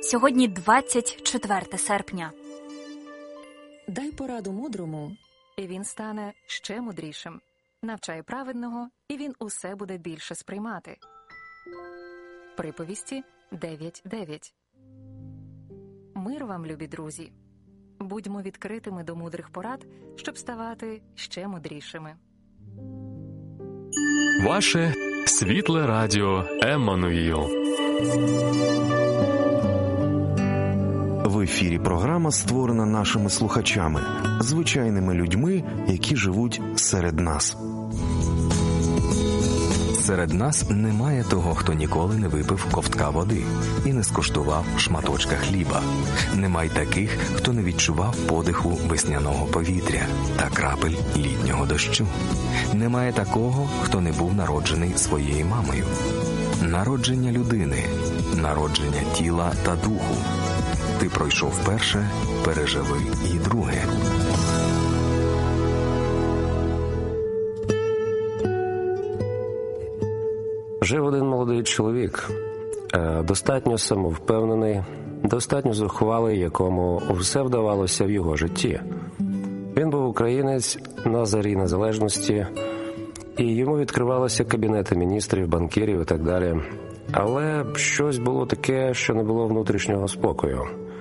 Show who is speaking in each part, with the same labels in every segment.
Speaker 1: Сьогодні 24 серпня.
Speaker 2: Дай пораду мудрому, і він стане ще мудрішим. Навчай праведного, і він усе буде більше сприймати. Приповісті 9.9. Мир вам, любі друзі! Будьмо відкритими до мудрих порад, щоб ставати ще мудрішими.
Speaker 3: Ваше світле радіо Еммануїл.
Speaker 4: В ефірі програма створена нашими слухачами, звичайними людьми, які живуть серед нас.
Speaker 5: Серед нас немає того, хто ніколи не випив ковтка води і не скуштував шматочка хліба. Немає таких, хто не відчував подиху весняного повітря та крапель літнього дощу. Немає такого, хто не був народжений своєю мамою. Народження людини, народження тіла та духу. Ти пройшов перше, переживи і друге.
Speaker 6: Жив один молодий чоловік, достатньо самовпевнений, достатньо зухвалий, якому все вдавалося в його житті. Він був українець на зарі незалежності, і йому відкривалися кабінети міністрів, банкірів і так далі. Але щось було таке, що не було внутрішнього спокою.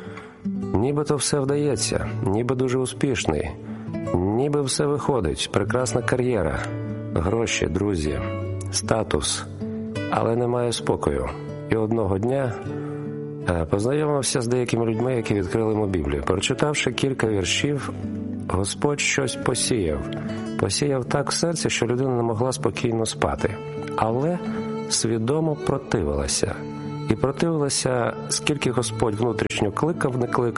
Speaker 6: Нібито все вдається, ніби дуже успішний, ніби все виходить, прекрасна кар'єра, гроші, друзі, статус, але немає спокою. І одного дня познайомився з деякими людьми, які відкрили йому Біблію. Прочитавши кілька віршів, Господь щось посіяв. Посіяв так в серці, що людина не могла спокійно спати. Але свідомо противилася. І противилася, скільки Господь внутрішньо кликав,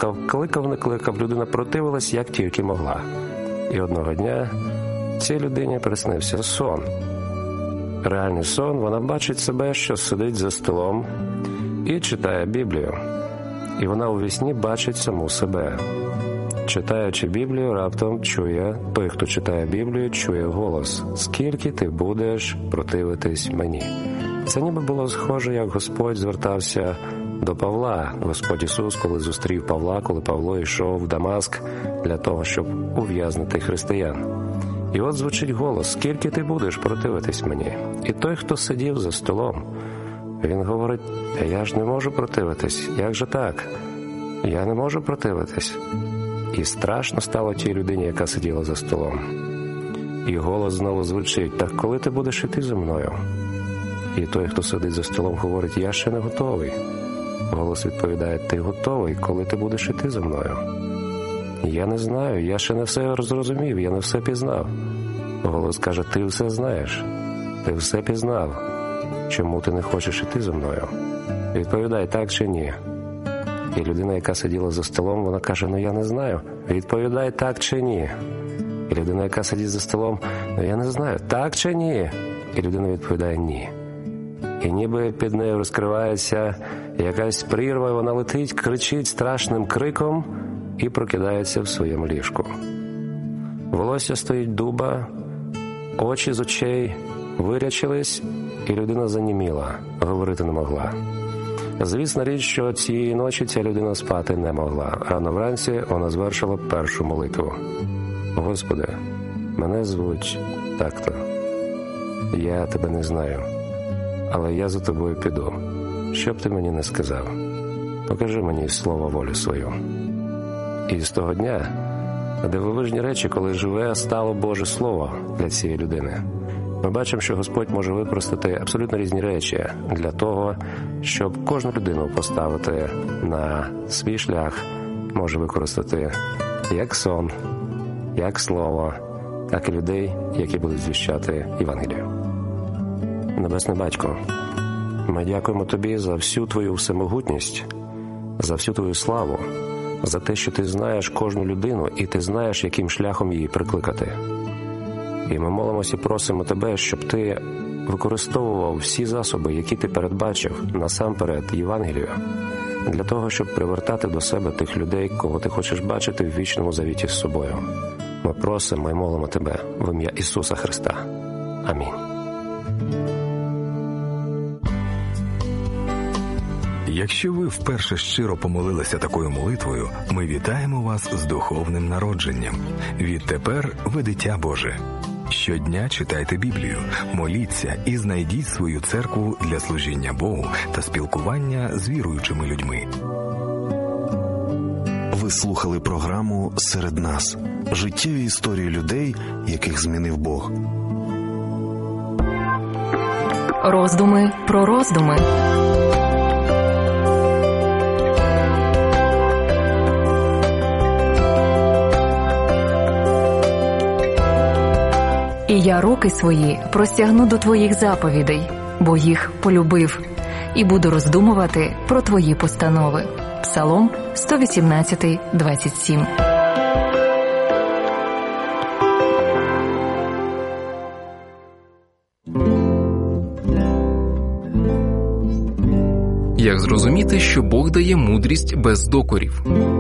Speaker 6: не кликав, людина противилась, як тільки могла. І одного дня цій людині приснився сон. Реальний сон, вона бачить себе, що сидить за столом і читає Біблію. І вона у вісні бачить саму себе. Читаючи Біблію, раптом чує, той, хто читає Біблію, чує голос: «Скільки ти будеш противитись мені?» Це ніби було схоже, як Господь звертався до Павла. Господь Ісус, коли зустрів Павла, коли Павло йшов в Дамаск для того, щоб ув'язнити християн. І от звучить голос: «Скільки ти будеш противитись мені?» І той, хто сидів за столом, він говорить: «Я ж не можу противитись, як же так? Я не можу противитись». І страшно стало тій людині, яка сиділа за столом. І голос знову звучить: «Так коли ти будеш іти за мною?» І той, хто сидить за столом, говорить: «Я ще не готовий». Голос відповідає: «Ти готовий, коли ти будеш іти за мною?» «Я не знаю, я ще не все зрозумів, я не все пізнав». Голос каже: «Ти все знаєш, ти все пізнав. Чому ти не хочеш іти за мною?» Відповідай: «Так чи ні?» І людина, яка сиділа за столом, вона каже: «Ну я не знаю». Відповідай: «Так чи ні?» І людина, яка сидить за столом: «Ну я не знаю, так чи ні?» І людина відповідає: «Ні». І ніби під нею розкривається якась прірва, вона летить, кричить страшним криком і прокидається в своєму ліжку. Волосся стоїть дуба, очі з очей вирячились, і людина заніміла, говорити не могла. Звісна річ, що цієї ночі ця людина спати не могла. Рано вранці вона звершила першу молитву: «Господи, мене звуть так-то. Я тебе не знаю, але я за тобою піду. Що б ти мені не сказав, покажи мені слово волю свою». І з того дня дивовижні речі, коли живе, стало Боже Слово для цієї людини. Ми бачимо, що Господь може використати абсолютно різні речі для того, щоб кожну людину поставити на свій шлях. Може використати як сон, як слово, так і людей, які будуть звіщати Євангелію. Небесний Батько, ми дякуємо Тобі за всю Твою всемогутність, за всю Твою славу, за те, що Ти знаєш кожну людину і Ти знаєш, яким шляхом її прикликати. І ми молимося і просимо Тебе, щоб Ти використовував всі засоби, які Ти передбачив, насамперед Євангелію, для того, щоб привертати до себе тих людей, кого Ти хочеш бачити в вічному завіті з собою. Ми просимо і молимо Тебе в ім'я Ісуса Христа. Амінь.
Speaker 5: Якщо ви вперше щиро помолилися такою молитвою, ми вітаємо вас з духовним народженням. Відтепер ви дитя Боже. Щодня читайте Біблію, моліться і знайдіть свою церкву для служіння Богу та спілкування з віруючими людьми.
Speaker 4: Ви слухали програму «Серед нас» – життєві історії людей, яких змінив Бог.
Speaker 2: Роздуми про роздуми. І я руки свої простягну до твоїх заповідей, бо їх полюбив, і буду роздумувати про твої постанови. Псалом 118, 27.
Speaker 7: Як зрозуміти, що Бог дає мудрість без докорів?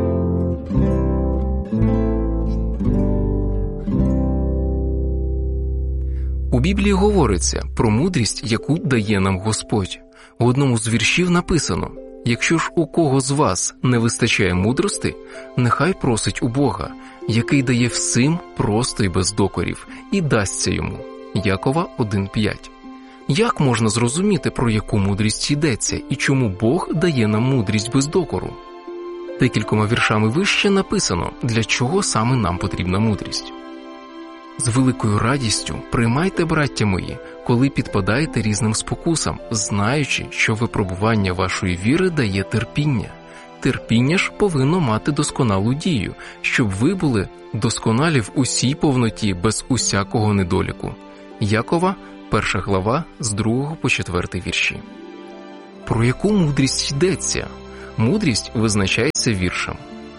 Speaker 7: У Біблії говориться про мудрість, яку дає нам Господь. У одному з віршів написано: «Якщо ж у кого з вас не вистачає мудрости, нехай просить у Бога, який дає всім просто і без докорів, і дасться йому». Якова 1:5. Як можна зрозуміти, про яку мудрість йдеться, і чому Бог дає нам мудрість без докору? Декількома віршами вище написано, для чого саме нам потрібна мудрість. «З великою радістю приймайте, браття мої, коли підпадаєте різним спокусам, знаючи, що випробування вашої віри дає терпіння. Терпіння ж повинно мати досконалу дію, щоб ви були досконалі в усій повноті, без усякого недоліку». Якова, 1 глава, з 2 по 4 вірші. Про яку мудрість йдеться? Мудрість визначається віршем.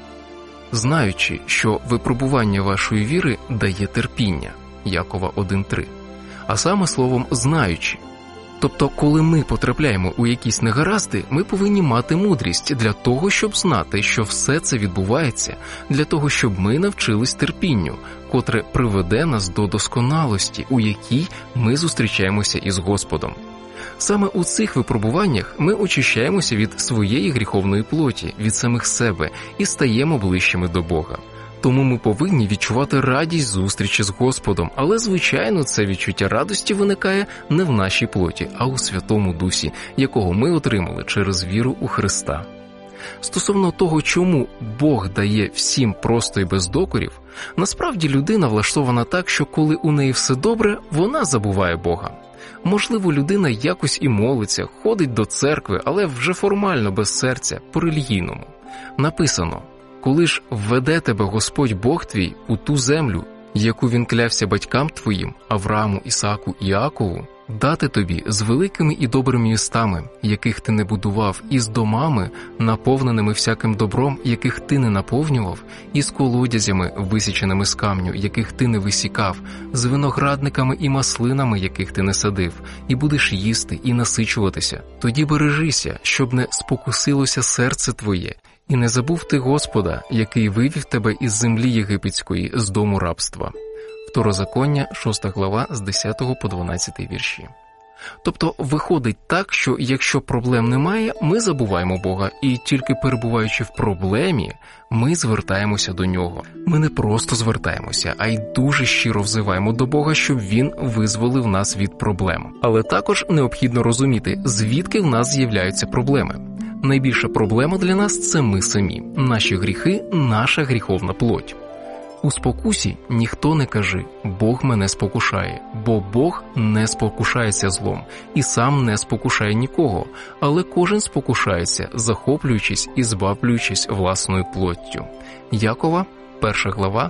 Speaker 7: «Знаючи, що випробування вашої віри дає терпіння» Якова 1:3. А саме словом «знаючи». Тобто, коли ми потрапляємо у якісь негаразди, ми повинні мати мудрість для того, щоб знати, що все це відбувається, для того, щоб ми навчились терпінню, котре приведе нас до досконалості, у якій ми зустрічаємося із Господом. Саме у цих випробуваннях ми очищаємося від своєї гріховної плоті, від самих себе і стаємо ближчими до Бога. Тому ми повинні відчувати радість зустрічі з Господом, але, звичайно, це відчуття радості виникає не в нашій плоті, а у Святому Дусі, якого ми отримали через віру у Христа. Стосовно того, чому Бог дає всім просто і без докорів, насправді людина влаштована так, що коли у неї все добре, вона забуває Бога. Можливо, людина якось і молиться, ходить до церкви, але вже формально, без серця, по-релігійному. Написано: «Коли ж введе тебе Господь Бог твій у ту землю, яку він клявся батькам твоїм, Аврааму, Ісааку і Іакову, дати тобі з великими і добрими містами, яких ти не будував, і з домами, наповненими всяким добром, яких ти не наповнював, і з колодязями, висіченими з камню, яких ти не висікав, з виноградниками і маслинами, яких ти не садив, і будеш їсти і насичуватися. Тоді бережися, щоб не спокусилося серце твоє, і не забув ти Господа, який вивів тебе із землі єгипетської, з дому рабства». Второзаконня, 6 глава, з 10 по 12 вірші. Тобто виходить так, що якщо проблем немає, ми забуваємо Бога, і тільки перебуваючи в проблемі, ми звертаємося до Нього. Ми не просто звертаємося, а й дуже щиро взиваємо до Бога, щоб Він визволив нас від проблем. Але також необхідно розуміти, звідки в нас з'являються проблеми. Найбільша проблема для нас – це ми самі, наші гріхи, наша гріховна плоть. У спокусі ніхто не каже «Бог мене спокушає», бо Бог не спокушається злом і сам не спокушає нікого, але кожен спокушається, захоплюючись і збавлюючись власною плоттю. Якова, 1 глава,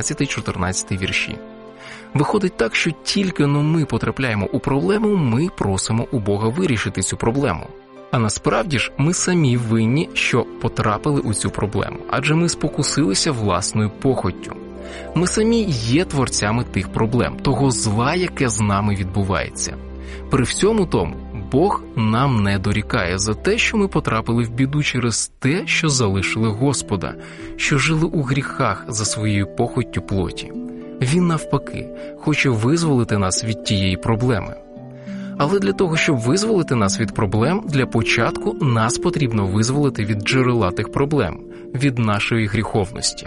Speaker 7: 13-14 вірші. Виходить так, що тільки ми потрапляємо у проблему, ми просимо у Бога вирішити цю проблему. А насправді ж ми самі винні, що потрапили у цю проблему, адже ми спокусилися власною похоттю. Ми самі є творцями тих проблем, того зла, яке з нами відбувається. При всьому тому, Бог нам не дорікає за те, що ми потрапили в біду через те, що залишили Господа, що жили у гріхах за своєю похоттю плоті. Він навпаки хоче визволити нас від тієї проблеми. Але для того, щоб визволити нас від проблем, для початку нас потрібно визволити від джерела тих проблем, від нашої гріховності.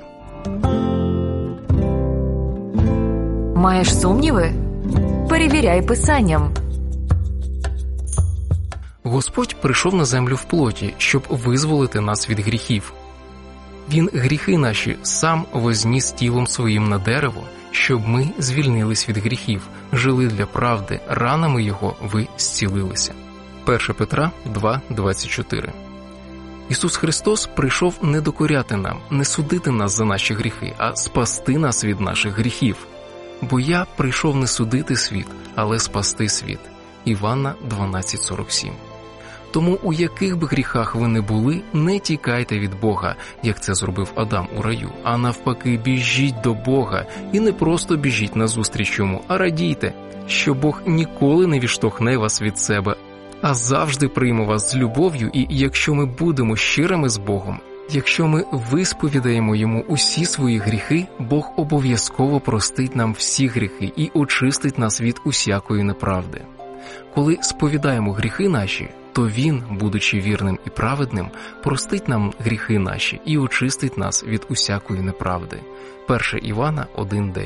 Speaker 2: Маєш сумніви? Перевіряй Писанням.
Speaker 7: Господь прийшов на землю в плоті, щоб визволити нас від гріхів. Він гріхи наші сам возніс тілом своїм на дерево, щоб ми звільнились від гріхів, жили для правди, ранами Його ви зцілилися. 1 Петра 2:24. Ісус Христос прийшов не докоряти нам, не судити нас за наші гріхи, а спасти нас від наших гріхів. Бо я прийшов не судити світ, але спасти світ. Івана 12:47. Тому у яких би гріхах ви не були, не тікайте від Бога, як це зробив Адам у раю, а навпаки біжіть до Бога і не просто біжіть назустріч йому, а радійте, що Бог ніколи не відштовхне вас від себе, а завжди прийме вас з любов'ю, і якщо ми будемо щирими з Богом, якщо ми висповідаємо Йому усі свої гріхи, Бог обов'язково простить нам всі гріхи і очистить нас від усякої неправди. Коли сповідаємо гріхи наші, то Він, будучи вірним і праведним, простить нам гріхи наші і очистить нас від усякої неправди. 1 Івана 1:9.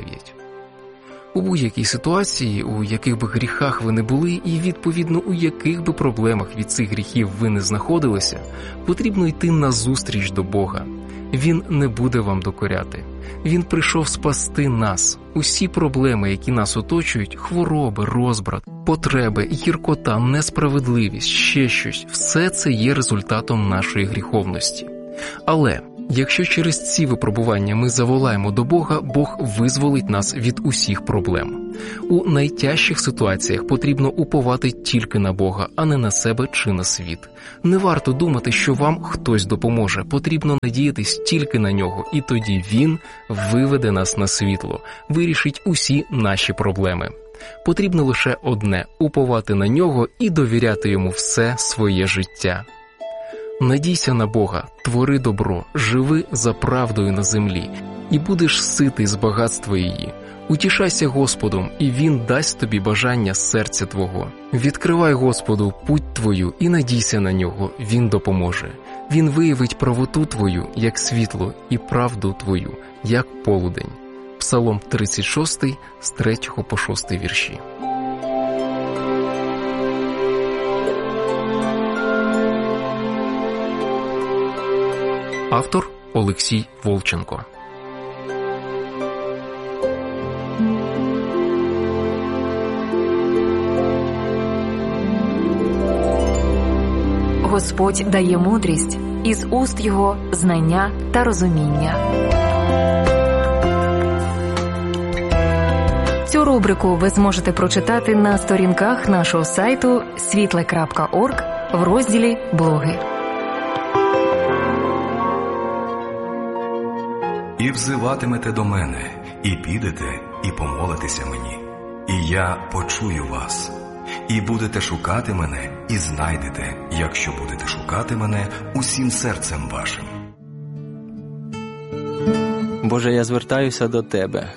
Speaker 7: У будь-якій ситуації, у яких би гріхах ви не були і, відповідно, у яких би проблемах від цих гріхів ви не знаходилися, потрібно йти назустріч до Бога. Він не буде вам докоряти. Він прийшов спасти нас. Усі проблеми, які нас оточують, хвороби, розбрат, потреби, гіркота, несправедливість, ще щось – все це є результатом нашої гріховності. Але якщо через ці випробування ми заволаємо до Бога, Бог визволить нас від усіх проблем. У найтяжчих ситуаціях потрібно уповати тільки на Бога, а не на себе чи на світ. Не варто думати, що вам хтось допоможе, потрібно надіятись тільки на Нього, і тоді Він виведе нас на світло, вирішить усі наші проблеми. Потрібно лише одне – уповати на Нього і довіряти Йому все своє життя. Надійся на Бога, твори добро, живи за правдою на землі, і будеш ситий з багатства її. Утішайся Господом, і Він дасть тобі бажання серця твого. Відкривай Господу путь твою і надійся на Нього, Він допоможе. Він виявить правоту твою, як світло, і правду твою, як полудень. Псалом 36, з 3 по 6 вірші. Автор Олексій Волченко.
Speaker 2: Господь дає мудрість, із уст Його знання та розуміння. Цю рубрику ви зможете прочитати на сторінках нашого сайту світле.орг в розділі «Блоги».
Speaker 5: І взиватимете до мене, і підете, і помолитеся мені, і я почую вас. І будете шукати мене, і знайдете, якщо будете шукати мене усім серцем вашим.
Speaker 8: Боже, я звертаюся до Тебе.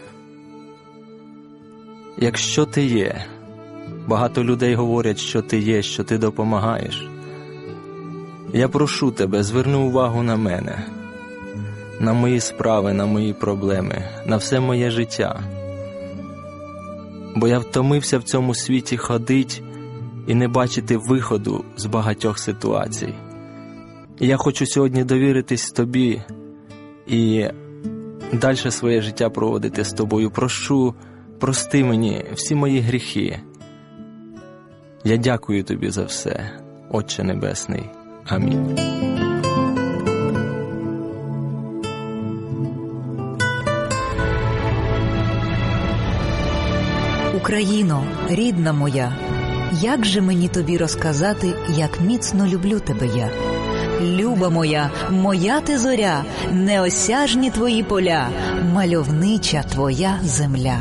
Speaker 8: Якщо Ти є, багато людей говорять, що Ти є, що Ти допомагаєш. Я прошу Тебе, зверни увагу на мене, на мої справи, на мої проблеми, на все моє життя. Бо я втомився в цьому світі ходить і не бачити виходу з багатьох ситуацій. І я хочу сьогодні довіритись Тобі і далі своє життя проводити з Тобою. Прошу, прости мені всі мої гріхи. Я дякую Тобі за все, Отче Небесний. Амінь.
Speaker 9: Україно, рідна моя, як же мені тобі розказати, як міцно люблю тебе я? Люба моя, моя ти зоря, неосяжні твої поля, мальовнича твоя земля.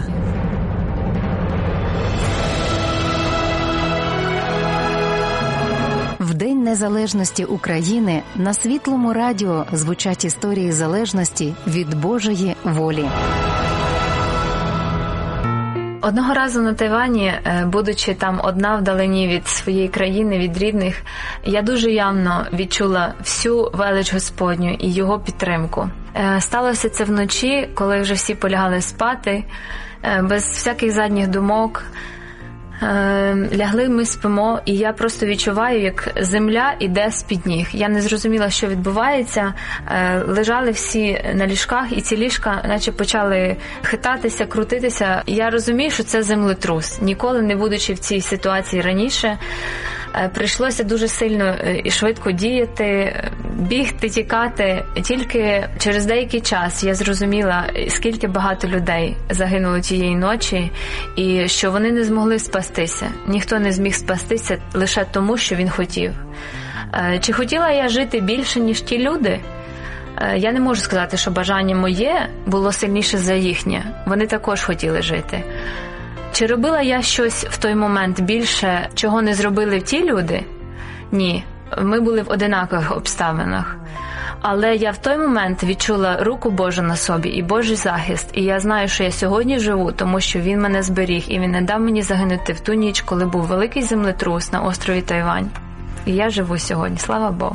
Speaker 2: В День Незалежності України на Світлому радіо звучать історії залежності від Божої волі.
Speaker 10: Одного разу на Тайвані, будучи там одна вдалині від своєї країни, від рідних, я дуже явно відчула всю велич Господню і Його підтримку. Сталося це вночі, коли вже всі полягали спати, без всяких задніх думок. Лягли, ми спимо, і я просто відчуваю, як земля іде з-під ніг. Я не зрозуміла, що відбувається. Лежали всі на ліжках, і ці ліжка наче почали хитатися, крутитися. Я розумію, що це землетрус. Ніколи не будучи в цій ситуації раніше, прийшлося дуже сильно і швидко діяти, бігти, тікати. Тільки через деякий час я зрозуміла, скільки багато людей загинуло тієї ночі, і що вони не змогли спастися. Ніхто не зміг спастися лише тому, що він хотів. Чи хотіла я жити більше, ніж ті люди? Я не можу сказати, що бажання моє було сильніше за їхнє. Вони також хотіли жити. Чи робила я щось в той момент більше, чого не зробили ті люди? Ні. Ми були в одинакових обставинах. Але я в той момент відчула руку Божу на собі і Божий захист. І я знаю, що я сьогодні живу, тому що Він мене зберіг. І Він не дав мені загинути в ту ніч, коли був великий землетрус на острові Тайвань. І я живу сьогодні. Слава Богу.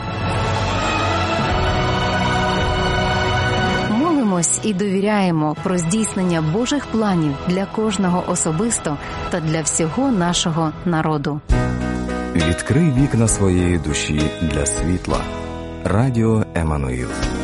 Speaker 2: Молимось і довіряємо про здійснення Божих планів для кожного особисто та для всього нашого народу.
Speaker 5: Відкрий вікна своєї душі для світла. Радіо Еммануїл.